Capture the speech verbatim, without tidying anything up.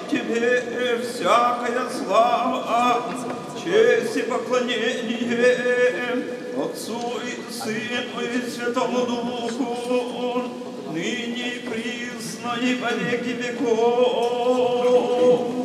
Тебе всякая слава, честь и поклонение Отцу и Сыну и Святому Духу, ныне и присно и во веки веков.